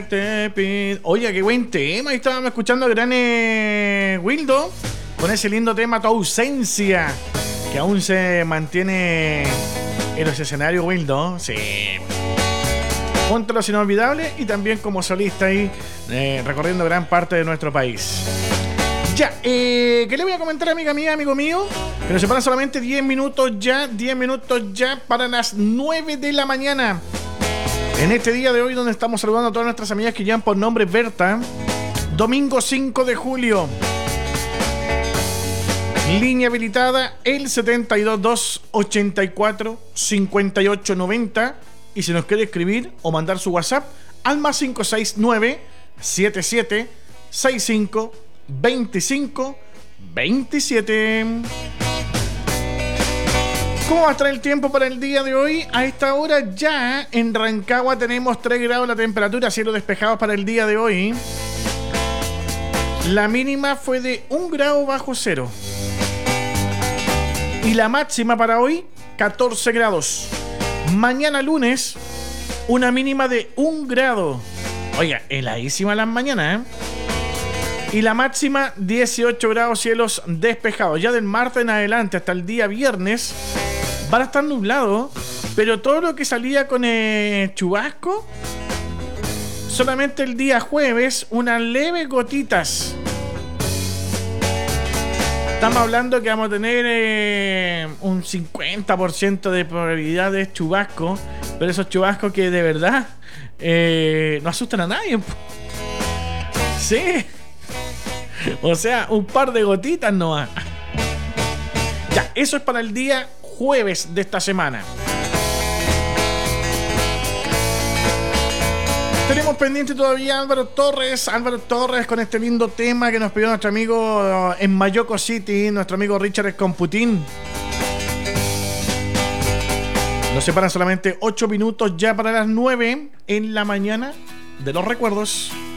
Oye, qué buen tema. Ahí estábamos escuchando a gran Wildo con ese lindo tema, Tu ausencia, que aún se mantiene en los escenarios, Wildo. Sí. Junto a los inolvidables y también como solista ahí, recorriendo gran parte de nuestro país. Ya, ¿qué le voy a comentar, amiga mía, amigo mío? Que nos separan solamente 10 minutos ya para las 9 de la mañana. En este día de hoy, donde estamos saludando a todas nuestras amigas que llevan por nombre Berta. Domingo 5 de julio. Línea habilitada el 722845890. Y si nos quiere escribir o mandar su WhatsApp al más 569 77 65 25 27. ¿Cómo va a estar el tiempo para el día de hoy? A esta hora ya en Rancagua tenemos 3 grados la temperatura, cielos despejados para el día de hoy. La mínima fue de 1 grado bajo cero. Y la máxima para hoy, 14 grados. Mañana lunes, una mínima de 1 grado. Oiga, heladísima las mañanas, ¿eh? Y la máxima, 18 grados, cielos despejados. Ya del martes en adelante hasta el día viernes van a estar nublados, pero todo lo que salía con chubasco, solamente el día jueves, unas leves gotitas. Estamos hablando que vamos a tener un 50% de probabilidad de chubasco, pero esos chubascos que de verdad no asustan a nadie. Sí. O sea, un par de gotitas nomás. Ya, eso es para el día jueves de esta semana. Tenemos pendiente todavía Álvaro Torres con este lindo tema que nos pidió nuestro amigo en Mayoco City, nuestro amigo Richard Computín. Nos separan solamente 8 minutos ya para las 9 en la mañana de los recuerdos.